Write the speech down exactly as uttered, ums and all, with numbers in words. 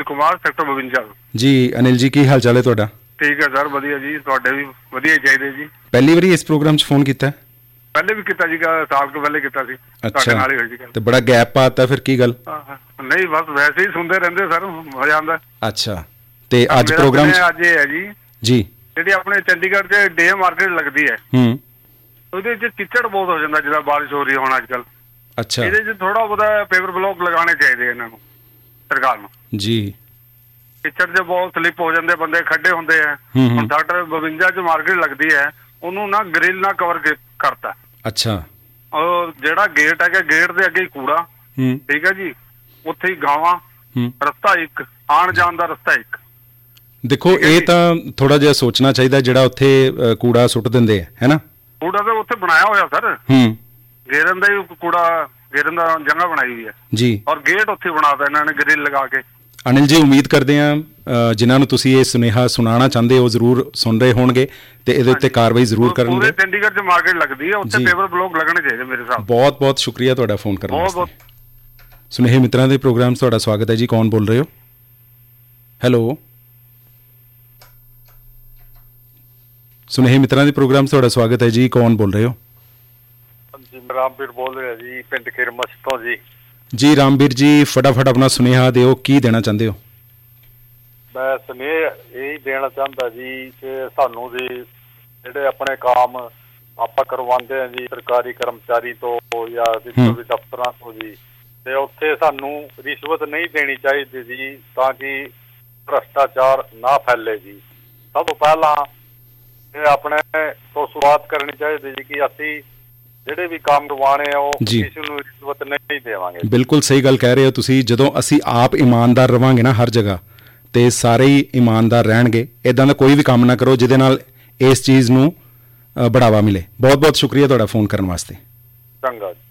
Kumar, sector ਬਵੰਜਾ। ਜੀ ਅਨਿਲ ਜੀ, ਕੀ ਹਾਲ ਚਾਲ ਹੈ ਤੁਹਾਡਾ? ਠੀਕ ਹੈ ਸਰ, ਵਧੀਆ ਜੀ। ਤੁਹਾਡੇ ਵੀ ਵਧੀਆ ਹੀ ਚਾਹੀਦੇ ਜੀ। ਪਹਿਲੀ ਵਾਰੀ ਇਸ ਪ੍ਰੋਗਰਾਮ 'ਚ ਫੋਨ ਕੀਤਾ? ਪਹਿਲੇ ਵੀ ਕੀਤਾ ਸੀਗਾ, ਸਾਲ ਕੁ ਪਹਿਲੇ ਕੀਤਾ ਸੀ। ਤੁਹਾਡੇ ਨਾਲ ਹੀ ਹੋਈ ਸੀ ਗੱਲ। ਤੇ ਬੜਾ ਗੈਪ ਪਾਤਾ, ਫਿਰ ਕੀ ਗੱਲ? ਨਹੀਂ, ਬਸ ਵੈਸੇ ਹੀ ਸੁਣਦੇ ਰਹਿੰਦੇ ਸਰ, ਮਜ਼ਾ ਆਉਂਦਾ। ਅੱਛਾ, ਤੇ ਅੱਜ ਪ੍ਰੋਗਰਾਮ ਅੱਜ ਇਹ ਹੈ ਜੀ ਜੀ ਜਿਹੜੀ ਆਪਣੇ ਚੰਡੀਗੜ੍ਹ 'ਚ ਡੇ ਮਾਰਕੀਟ ਲੱਗਦੀ ਹੈ, ਹੂੰ, ਉਹਦੇ 'ਚ ਚਿੱਚੜ ਬਹੁਤ ਹੋ ਜਾਂਦਾ ਜਿੱਦਾਂ ਬਾਰਿਸ਼ ਹੋ ਰਹੀ ਹੈ ਹੁਣ ਅੱਜ ਕੱਲ੍ਹ। ਅੱਛਾ, ਇਹਦੇ 'ਚ ਥੋੜਾ ਬਹੁਤਾ ਪੇਪਰ ਬਲੌਕ ਲਗਾਉਣੇ ਚਾਹੀਦੇ ਇਹਨਾਂ ਨੂੰ, ਸਰਕਾਰ ਨੂੰ ਜੀ। ਚਿੱਚੜ 'ਚ ਬਹੁਤ ਸਲਿੱਪ ਹੋ ਜਾਂਦੇ ਬੰਦੇ, ਖੱਡੇ ਹੁੰਦੇ ਆ। ਹੁਣ ਸਾਡੇ ਬਵੰਜਾ 'ਚ ਮਾਰਕੀਟ ਲੱਗਦੀ ਹੈ, ਉਹਨੂੰ ਨਾ ਗ੍ਰਿਲ ਨਾਲ ਕਵਰ ਕਰਤਾ। ਅੱਛਾ, ਉਹ ਜਿਹੜਾ ਗੇਟ ਹੈਗਾ, ਗੇਟ ਦੇ ਅੱਗੇ ਹੀ ਕੂੜਾ, ਠੀਕ ਹੈ ਜੀ, ਉੱਥੇ ਹੀ ਗਾਵਾਂ, ਰਸਤਾ ਇੱਕ, ਆਉਣ ਜਾਣ ਦਾ ਰਸਤਾ ਇੱਕ। ਦੇਖੋ, ਇਹ ਤਾਂ ਥੋੜਾ ਜਿਹਾ ਸੋਚਣਾ ਚਾਹੀਦਾ, ਜਿਹੜਾ ਉੱਥੇ ਕੂੜਾ ਸੁੱਟ ਦਿੰਦੇ ਹੈ ਨਾ। ਕੂੜਾ ਤਾਂ ਉੱਥੇ ਬਣਾਇਆ ਹੋਇਆ ਸਰ, ਹੂੰ, ਗੇਰਨ ਦਾ ਹੀ ਕੂੜਾ, ਗੇਰਨ ਦਾ ਜਗ੍ਹਾ ਬਣਾਈ ਹੋਈ ਹੈ ਜੀ, ਔਰ ਗੇਟ ਉੱਥੇ ਬਣਾਤਾ ਇਹਨਾਂ ਨੇ ਗ੍ਰਿਲ ਲਗਾ ਕੇ। ਅਨਿਲ ਜੀ, ਉਮੀਦ ਕਰਦੇ ਹਾਂ ਜਿਨ੍ਹਾਂ ਨੂੰ ਤੁਸੀਂ ਇਹ ਸੁਨੇਹਾ ਸੁਣਾਉਣਾ ਚਾਹੁੰਦੇ ਹੋ ਜ਼ਰੂਰ ਸੁਣ ਰਹੇ ਹੋਣਗੇ ਤੇ ਇਹਦੇ ਉੱਤੇ ਕਾਰਵਾਈ ਜ਼ਰੂਰ ਕਰਨਗੇ। ਪੂਰੇ ਚੰਡੀਗੜ੍ਹ 'ਚ ਮਾਰਕੀਟ ਲੱਗਦੀ ਹੈ, ਉੱਥੇ ਪੇਪਰ ਬਲੌਕ ਲੱਗਣੇ ਚਾਹੀਦੇ ਮੇਰੇ ਹਿਸਾਬ। ਬਹੁਤ ਬਹੁਤ ਸ਼ੁਕਰੀਆ ਤੁਹਾਡਾ ਫੋਨ ਕਰਨ ਬਹੁਤ ਬਹੁਤ। ਸੁਨੇਹੇ ਮਿੱਤਰਾਂ ਦੇ ਪ੍ਰੋਗਰਾਮ 'ਚ ਤੁਹਾਡਾ ਸਵਾਗਤ ਹੈ ਜੀ। ਕੌਣ ਬੋਲ ਰਹੇ ਹੋ? ਹੈਲੋ, ਸੁਨੇਹੇ ਮਿੱਤਰਾਂ ਦੇ ਪ੍ਰੋਗਰਾਮ 'ਚ ਤੁਹਾਡਾ ਸਵਾਗਤ ਹੈ ਜੀ। ਕੌਣ ਬੋਲ ਰਹੇ ਹੋ? ਜੀ, ਰਾਮਵੀਰ ਬੋਲ ਰਿਹਾ ਜੀ, ਪਿੰਡ ਕਿਰਮਸ ਤੋਂ ਜੀ। ਜੀ ਰਾਮਵੀਰ ਜੀ, ਫਟਾਫਟ ਆਪਣਾ ਸੁਨੇਹਾ ਦਿਓ, ਕੀ ਦੇਣਾ ਚਾਹੁੰਦੇ ਹੋ? ਮੈਂ ਸੁਨੇਹਾ ਇਹ ਦੇਣਾ ਚਾਹੁੰਦਾ ਜੀ ਕਿ ਸਾਨੂੰ ਜੀ ਜਿਹੜੇ ਆਪਣੇ ਕੰਮ ਆਪਾਂ ਕਰਵਾਉਂਦੇ ਹਾਂ ਜੀ ਸਰਕਾਰੀ ਕਰਮਚਾਰੀ ਤੋਂ ਜਾਂ ਜਿੱਥੋਂ ਵੀ ਦਫ਼ਤਰਾਂ ਤੋਂ ਜੀ, ਤੇ ਉੱਥੇ ਸਾਨੂੰ ਰਿਸ਼ਵਤ ਨਹੀਂ ਦੇਣੀ ਚਾਹੀਦੀ ਜੀ, ਤਾਂ ਕਿ ਭ੍ਰਸ਼ਟਾਚਾਰ ਨਾ ਫੈਲੇ ਜੀ। ਸਭ ਤੋਂ ਪਹਿਲਾਂ ਇਹ ਆਪਣੇ ਤੋਂ ਸ਼ੁਰੂਆਤ ਕਰਨੀ ਚਾਹੀਦੀ ਜੀ ਕਿ ਅਸੀਂ ਜਿਹੜੇ ਵੀ ਕੰਮ ਕਰਵਾਉਣੇ ਆ ਉਹ ਕਿਸੇ ਨੂੰ ਰਿਸ਼ਵਤ ਨਹੀਂ ਦੇਵਾਂਗੇ। ਬਿਲਕੁਲ ਸਹੀ ਗੱਲ ਕਹਿ ਰਹੇ ਹੋ ਤੁਸੀਂ। ਜਦੋਂ ਅਸੀਂ ਆਪ ਇਮਾਨਦਾਰ ਰਵਾਂਗੇ ਨਾ ਹਰ ਜਗ੍ਹਾ, ਤੇ ਸਾਰੇ ਹੀ ਇਮਾਨਦਾਰ ਰਹਿਣਗੇ। ਇੱਦਾਂ ਦਾ ਕੋਈ ਵੀ ਕੰਮ ਨਾ ਕਰੋ ਜਿਹਦੇ ਨਾਲ ਇਸ ਚੀਜ਼ ਨੂੰ ਬੜਾਵਾ ਮਿਲੇ। ਬਹੁਤ ਬਹੁਤ ਸ਼ੁਕਰੀਆ ਤੁਹਾਡਾ ਫੋਨ ਕਰਨ ਵਾਸਤੇ। ਚੰਗਾ ਜੀ।